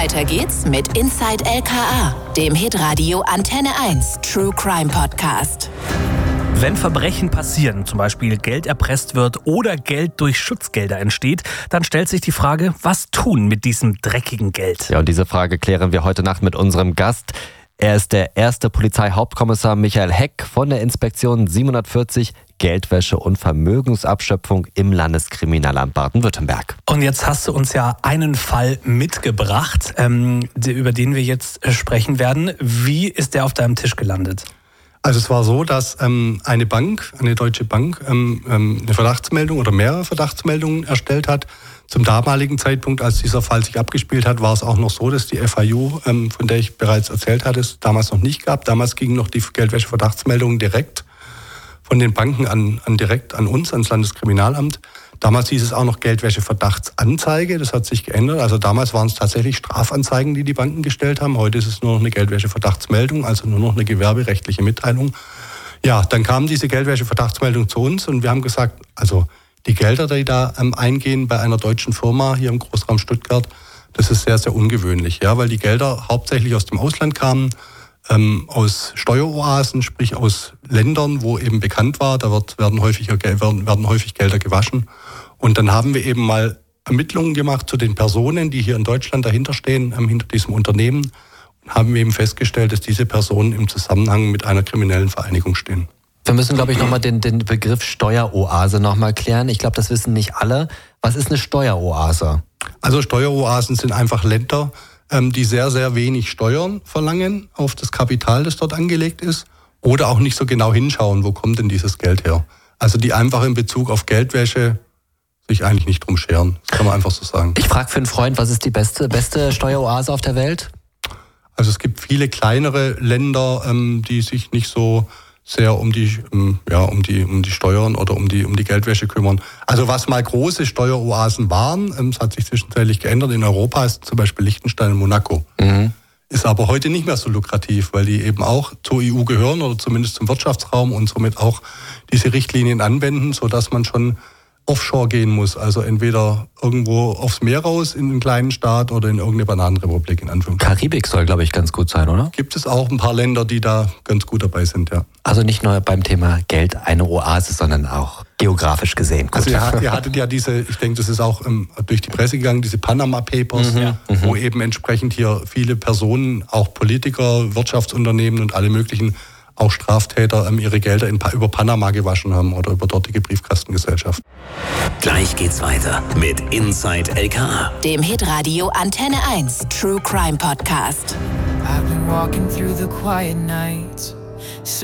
Weiter geht's mit Inside LKA, dem Hitradio Antenne 1 True Crime Podcast. Wenn Verbrechen passieren, zum Beispiel Geld erpresst wird oder Geld durch Schutzgelder entsteht, dann stellt sich die Frage, was tun mit diesem dreckigen Geld? Ja, und diese Frage klären wir heute Nacht mit unserem Gast. Er ist der erste Polizeihauptkommissar Michael Heck von der Inspektion 740 Geldwäsche und Vermögensabschöpfung im Landeskriminalamt Baden-Württemberg. Und jetzt hast du uns ja einen Fall mitgebracht, über den wir jetzt sprechen werden. Wie ist der auf deinem Tisch gelandet? Also es war so, dass eine Bank, eine deutsche Bank, eine Verdachtsmeldung oder mehrere Verdachtsmeldungen erstellt hat. Zum damaligen Zeitpunkt, als dieser Fall sich abgespielt hat, war es auch noch so, dass die FIU, von der ich bereits erzählt hatte, es damals noch nicht gab. Damals gingen noch die Geldwäsche-Verdachtsmeldungen direkt von den Banken direkt an uns, ans Landeskriminalamt. Damals hieß es auch noch Geldwäsche-Verdachtsanzeige, das hat sich geändert. Also damals waren es tatsächlich Strafanzeigen, die die Banken gestellt haben. Heute ist es nur noch eine Geldwäsche-Verdachtsmeldung, also nur noch eine gewerberechtliche Mitteilung. Ja, dann kam diese Geldwäsche-Verdachtsmeldung zu uns und wir haben gesagt, also die Gelder, die da eingehen bei einer deutschen Firma hier im Großraum Stuttgart, das ist sehr, sehr ungewöhnlich, ja, weil die Gelder hauptsächlich aus dem Ausland kamen, aus Steueroasen, sprich aus Ländern, wo eben bekannt war, da werden häufig Gelder gewaschen. Und dann haben wir eben mal Ermittlungen gemacht zu den Personen, die hier in Deutschland dahinter stehen, hinter diesem Unternehmen, und haben eben festgestellt, dass diese Personen im Zusammenhang mit einer kriminellen Vereinigung stehen. Wir müssen, glaube ich, nochmal den Begriff Steueroase nochmal klären. Ich glaube, das wissen nicht alle. Was ist eine Steueroase? Also Steueroasen sind einfach Länder, die sehr, sehr wenig Steuern verlangen auf das Kapital, das dort angelegt ist, oder auch nicht so genau hinschauen, wo kommt denn dieses Geld her. Also die einfach in Bezug auf Geldwäsche sich eigentlich nicht drum scheren. Das kann man einfach so sagen. Ich frage für einen Freund, was ist die beste Steueroase auf der Welt? Also es gibt viele kleinere Länder, die sich nicht so sehr um die Steuern oder um die Geldwäsche kümmern. Also was mal große Steueroasen waren, es hat sich zwischenzeitlich geändert. In Europa ist zum Beispiel Liechtenstein und Monaco. Mhm. Ist aber heute nicht mehr so lukrativ, weil die eben auch zur EU gehören oder zumindest zum Wirtschaftsraum und somit auch diese Richtlinien anwenden, sodass man schon offshore gehen muss. Also entweder irgendwo aufs Meer raus in einen kleinen Staat oder in irgendeine Bananenrepublik in Anführungszeichen. Karibik soll, glaube ich, ganz gut sein, oder? Gibt es auch ein paar Länder, die da ganz gut dabei sind, ja. Also nicht nur beim Thema Geld eine Oase, sondern auch geografisch gesehen. Gut. Also ihr hattet ja diese, ich denke, das ist auch durch die Presse gegangen, diese Panama Papers, wo eben entsprechend hier viele Personen, auch Politiker, Wirtschaftsunternehmen und alle möglichen, auch Straftäter, ihre Gelder über Panama gewaschen haben oder über dortige Briefkastengesellschaften. Gleich geht's weiter mit Inside LKA, dem Hitradio Antenne 1 True Crime Podcast. I've been walking through the quiet nights.